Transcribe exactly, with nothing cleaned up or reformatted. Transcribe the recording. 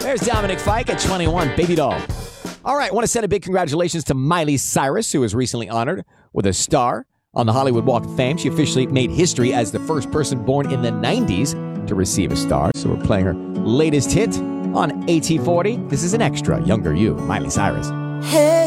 There's Dominic Fike at twenty-one, Baby Doll. All right, I want to send a big congratulations to Miley Cyrus, who was recently honored with a star on the Hollywood Walk of Fame. She officially made history as the first person born in the nineties to receive a star. So we're playing her latest hit on A T forty. This is an extra, Younger You, Miley Cyrus. Hey.